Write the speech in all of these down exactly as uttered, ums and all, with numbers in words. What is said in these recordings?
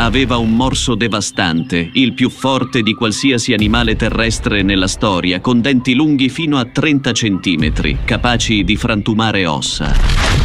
aveva un morso devastante, il più forte di qualsiasi animale terrestre nella storia, con denti lunghi fino a trenta centimetri, capaci di frantumare ossa.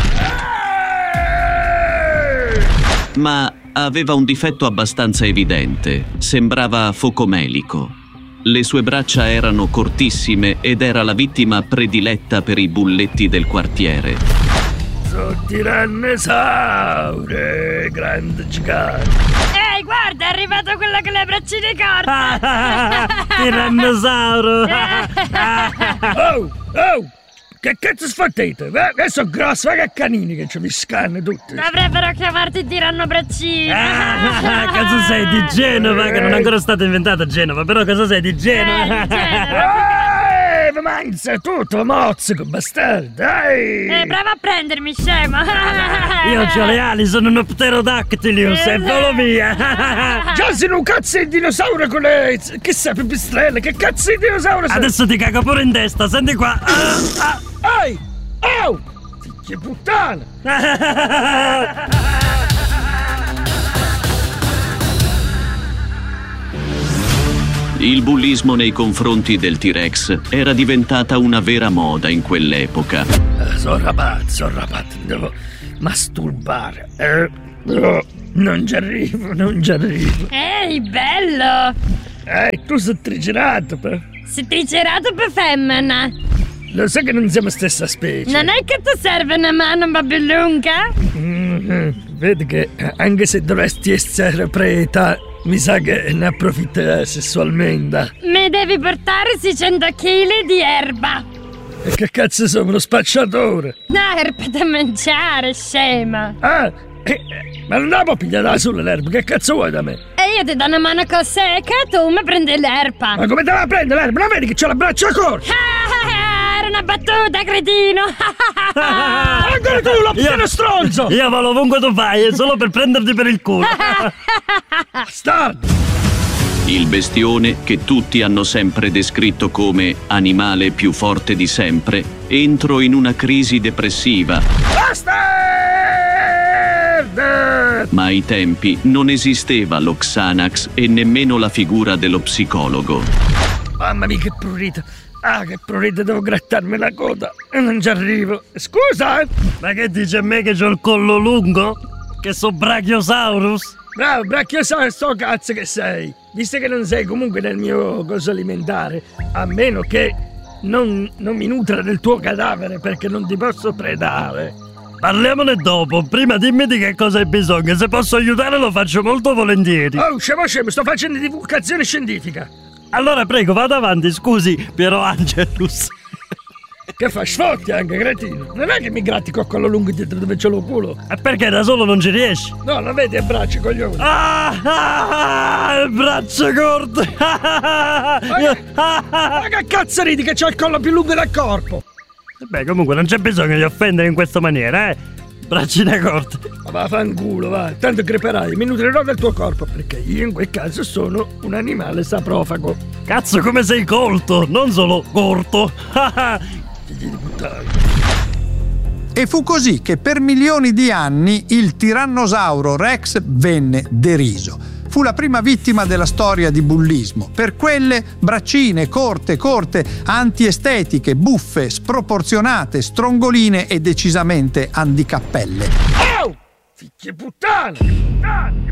Ma aveva un difetto abbastanza evidente: sembrava focomelico. Le sue braccia erano cortissime ed era la vittima prediletta per i bulletti del quartiere. Sono tirannosauri, grande gigante. Ehi, guarda, è arrivato quello con le braccine corte. Tirannosauro. Oh, oh, che cazzo sfattete? Io sono grosso, ma che canini che ci mi scanne tutti. Dovrebbero chiamarti tirannobraccino. Ah, cazzo sei di Genova, che non è ancora stata inventata Genova, però cosa sei di Genova? Eh, di Genova. Eh, ma mangia tutto, mozzico, bastardo, dai! Eh, prova a prendermi, scemo. Io ho le ali, sono un Pterodactylius e volo via. Già sei un cazzo di dinosauro con le... che sei, pipistrelle, che cazzo di dinosauro sei? Adesso ti cago pure in testa, senti qua. Ah, ah. Ehi! Oh! Che puttana! Il bullismo nei confronti del T-Rex era diventata una vera moda in quell'epoca. Eh, sono rapato, sono rapato, devo masturbare. Eh, no, non ci arrivo, non ci arrivo. Ehi, bello! Ehi, tu sei triceratopo? Sei triceratopo femmina. Lo sai che non siamo stessa specie. Non è che ti serve una mano un po' più lunga? Mm-hmm. Vedi che anche se dovresti essere preta, mi sa che ne approfitterai sessualmente. Mi devi portare seicento chili di erba. E che cazzo sono, uno spacciatore? No, erba da mangiare, scema. Ah, eh, ma non andiamo a pigliare sulle l'erba, che cazzo vuoi da me? E io ti do una mano con secca e tu mi prendi l'erba. Ma come te la prende l'erba? Non vedi che c'ho la braccia corta? Era una battuta, cretino. Ancora tu, lo pieno stronzo! Io vado ovunque tu vai, è solo per prenderti per il culo. Bastardo! Il bestione, che tutti hanno sempre descritto come animale più forte di sempre, entrò in una crisi depressiva. Bastardo! Ma ai tempi non esisteva lo Xanax e nemmeno la figura dello psicologo. Mamma mia, che prurito! Ah, che prurito, devo grattarmi la coda e non ci arrivo. Scusa! Ma che dice a me che c'ho il collo lungo? Che so Brachiosaurus? Bravo, Brachiosaurus, sto cazzo che sei! Visto che non sei comunque nel mio coso alimentare, a meno che non, non mi nutra del tuo cadavere perché non ti posso predare. Parliamone dopo, prima dimmi di che cosa hai bisogno, se posso aiutare lo faccio molto volentieri. Oh, scemo scemo, sto facendo divulgazione scientifica. Allora prego, vada avanti, scusi, Piero Angelus. Che fa, sfotti anche, cretino? Non è che mi gratti con quello lungo dietro dove c'ho lo culo? E perché da solo non ci riesci? No, non vedi, è braccio, coglione. Ah, ah, ah, il braccio corto. Ma che, ma che cazzo ridi che c'ho il collo più lungo del corpo? Beh, comunque non c'è bisogno di offendere in questa maniera, eh. Braccine corte. Ma va, fanculo, va. Tanto creperai, mi nutrirò del tuo corpo, perché io in quel caso sono un animale saprofago. Cazzo, come sei colto, non solo corto. Figli di puttana. E fu così che per milioni di anni il tirannosauro Rex venne deriso. Fu la prima vittima della storia di bullismo. Per quelle braccine corte, corte, antiestetiche, buffe, sproporzionate, strongoline e decisamente handicappelle. Oh! Figli puttana! Puttana!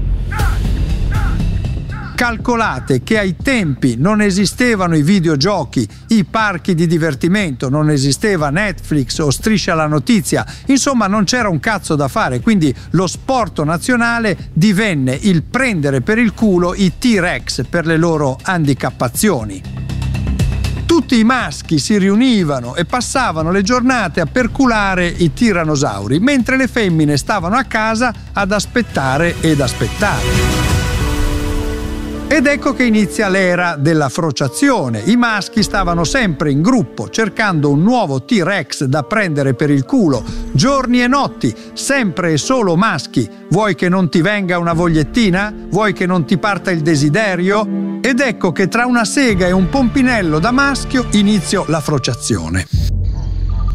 Calcolate che ai tempi non esistevano i videogiochi, i parchi di divertimento, non esisteva Netflix o Striscia la notizia, insomma non c'era un cazzo da fare, quindi lo sport nazionale divenne il prendere per il culo i T-Rex per le loro handicappazioni. Tutti i maschi si riunivano e passavano le giornate a perculare i tirannosauri, mentre le femmine stavano a casa ad aspettare ed aspettare. Ed ecco che inizia l'era della frociazione. I maschi stavano sempre in gruppo cercando un nuovo T-Rex da prendere per il culo, giorni e notti, sempre e solo maschi. Vuoi che non ti venga una vogliettina? Vuoi che non ti parta il desiderio? Ed ecco che tra una sega e un pompinello da maschio iniziò la frociazione.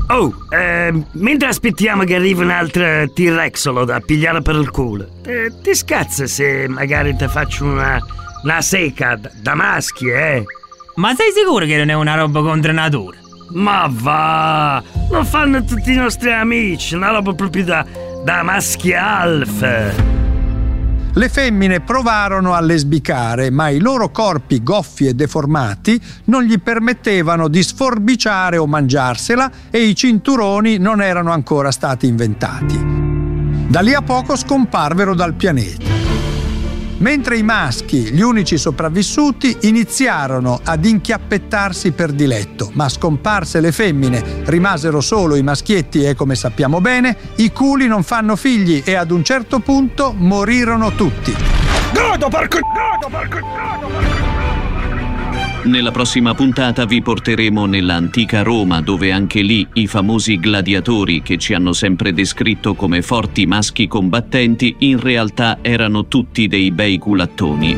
Oh, eh, mentre aspettiamo che arrivi un'altra T-Rexolo da pigliare per il culo, eh, ti scazza se magari ti faccio una, una seca da, da maschi, eh? Ma sei sicuro che non è una roba contro natura? Ma va, lo fanno tutti i nostri amici, una roba proprio da, da maschi alfa. Le femmine provarono a lesbicare, ma i loro corpi goffi e deformati non gli permettevano di sforbiciare o mangiarsela e i cinturoni non erano ancora stati inventati. Da lì a poco scomparvero dal pianeta. Mentre i maschi, gli unici sopravvissuti, iniziarono ad inchiappettarsi per diletto, ma scomparse le femmine, rimasero solo i maschietti e, come sappiamo bene, i culi non fanno figli e ad un certo punto morirono tutti. Godo, porco! Godo, porco! Godo, porco! Nella prossima puntata vi porteremo nell'antica Roma, dove anche lì i famosi gladiatori che ci hanno sempre descritto come forti maschi combattenti in realtà erano tutti dei bei culattoni.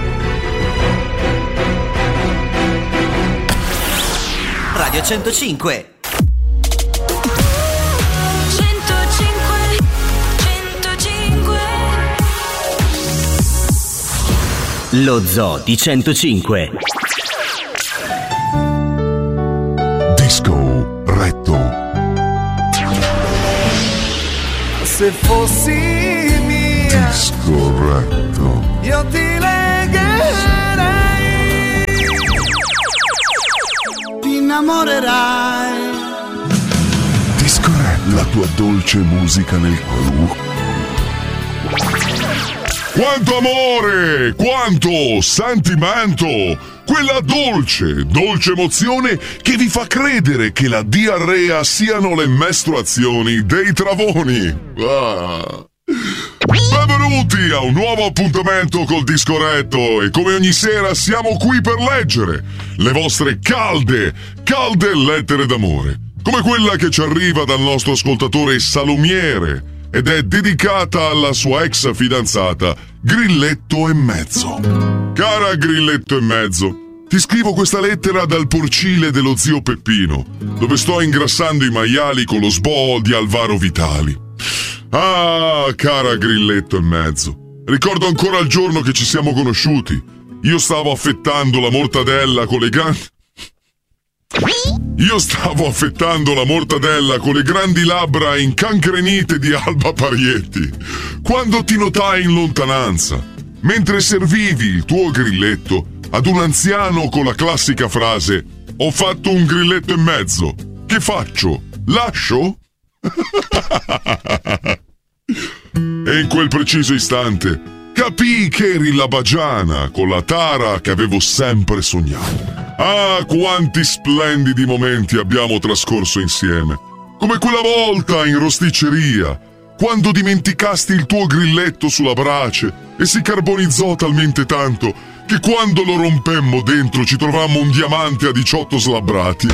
Radio centocinque. Lo Zoo di centocinque. Disco retto. Se fossi mia, Disco retto. io ti legherei, ti innamorerai. Disco retto. La tua dolce musica nel cuore. Quanto amore, quanto sentimento, quella dolce, dolce emozione che vi fa credere che la diarrea siano le mestruazioni dei travoni. Ah. Benvenuti a un nuovo appuntamento col Disco Retto e come ogni sera siamo qui per leggere le vostre calde, calde lettere d'amore, come quella che ci arriva dal nostro ascoltatore Salumiere, ed è dedicata alla sua ex fidanzata Grilletto e Mezzo. Cara Grilletto e Mezzo, ti scrivo questa lettera dal porcile dello zio Peppino, dove sto ingrassando i maiali con lo sboo di Alvaro Vitali. Ah, cara Grilletto e Mezzo, ricordo ancora il giorno che ci siamo conosciuti. Io stavo affettando la mortadella con le grandi... Io stavo affettando la mortadella con le grandi labbra incancrenite di Alba Parietti, quando ti notai in lontananza, mentre servivi il tuo grilletto ad un anziano con la classica frase: ho fatto un grilletto e mezzo, che faccio? Lascio? E in quel preciso istante capii che eri la Bagiana con la tara che avevo sempre sognato. Ah, quanti splendidi momenti abbiamo trascorso insieme, come quella volta in rosticceria, quando dimenticasti il tuo grilletto sulla brace e si carbonizzò talmente tanto che quando lo rompemmo dentro ci trovammo un diamante a diciotto slabbrati.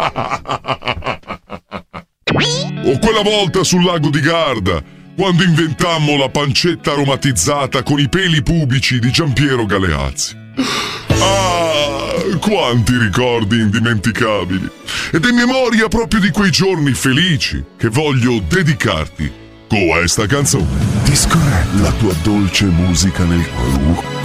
O quella volta sul lago di Garda, quando inventammo la pancetta aromatizzata con i peli pubici di Giampiero Galeazzi. Ah, quanti ricordi indimenticabili! Ed è memoria proprio di quei giorni felici che voglio dedicarti con questa canzone. Disco retto. La tua dolce musica nel cuore.